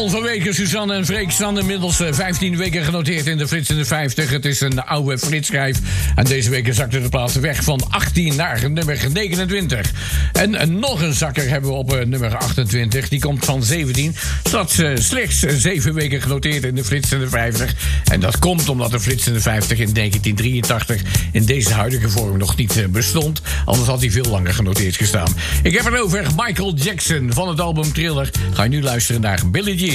Tal van weken, Suzanne en Freek staan inmiddels 15 weken genoteerd in de Flits in de 50. Het is een oude Flitsschijf. En deze weken zakte de plaats weg van 18 naar nummer 29. En nog een zakker hebben we op nummer 28. Die komt van 17. Staat slechts 7 weken genoteerd in de Flits in de 50. En dat komt omdat de Flits in de 50 in 1983 in deze huidige vorm nog niet bestond. Anders had hij veel langer genoteerd gestaan. Ik heb het over Michael Jackson van het album Thriller. Ga je nu luisteren naar Billie Jean.